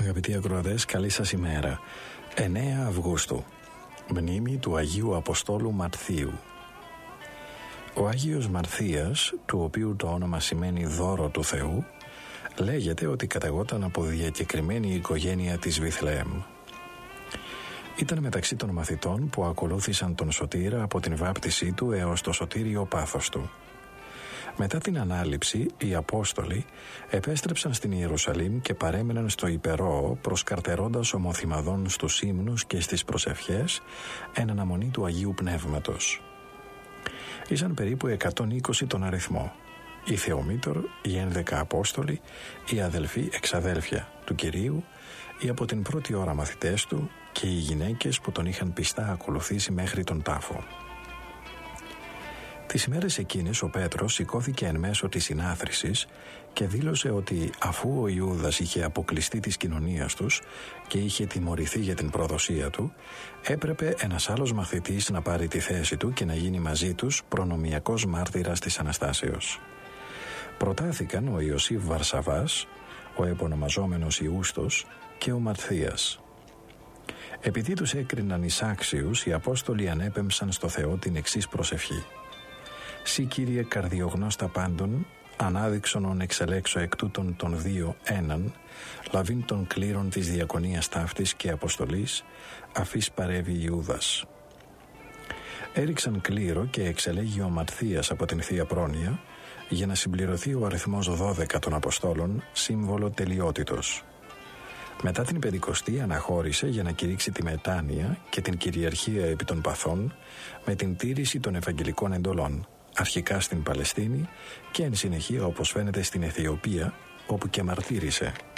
Αγαπητοί ακροατές, καλή σας ημέρα. 9 Αυγούστου, μνήμη του Αγίου Αποστόλου Μαρθίου. Ο Άγιος Μαρθίας, του οποίου το όνομα σημαίνει δώρο του Θεού, λέγεται ότι καταγόταν από διακεκριμένη οικογένεια της Βιθλεέμ. Ήταν μεταξύ των μαθητών που ακολούθησαν τον Σωτήρα από την βάπτισή του έως το σωτήριο πάθος του. Μετά την Ανάληψη, οι Απόστολοι επέστρεψαν στην Ιερουσαλήμ και παρέμεναν στο Υπερόο, προσκαρτερώντας ομοθυμαδών στους ύμνους και στις προσευχές εν αναμονή του Αγίου Πνεύματος. Ήσαν περίπου 120 τον αριθμό. Οι Θεομήτωρ, οι 11 Απόστολοι, οι αδελφοί εξαδέλφια του Κυρίου, οι από την πρώτη ώρα μαθητές του και οι γυναίκες που τον είχαν πιστά ακολουθήσει μέχρι τον τάφο. Τις ημέρες εκείνες ο Πέτρος σηκώθηκε εν μέσω της συνάθρησης και δήλωσε ότι αφού ο Ιούδας είχε αποκλειστεί της κοινωνίας τους και είχε τιμωρηθεί για την προδοσία του, έπρεπε ένας άλλος μαθητής να πάρει τη θέση του και να γίνει μαζί τους προνομιακός μάρτυρας της Αναστάσεως. Προτάθηκαν ο Ιωσήφ Βαρσαβάς, ο επωνομαζόμενος Ιούστος και ο Μαρθίας. Επειδή τους έκριναν εισάξιους, οι Απόστολοι ανέπεμψαν στο Θεό την εξής προσευχή: «Συ Κύριε καρδιογνώστα πάντων, ανάδειξον εξελέξω εκ τούτων των δύο έναν, λαβήν των κλήρων της διακονίας ταύτης και αποστολής, αφής παρεύει Ιούδας». Έριξαν κλήρο και εξελέγει ο Μαρθίας από την Θεία Πρόνοια για να συμπληρωθεί ο αριθμός 12 των Αποστόλων, σύμβολο τελειότητος. Μετά την Πεντηκοστή αναχώρησε για να κηρύξει τη μετάνοια και την κυριαρχία επί των παθών με την τήρηση των Ευαγγελικών εντολών, αρχικά στην Παλαιστίνη και εν συνεχεία όπως φαίνεται στην Αιθιοπία, όπου και μαρτύρησε.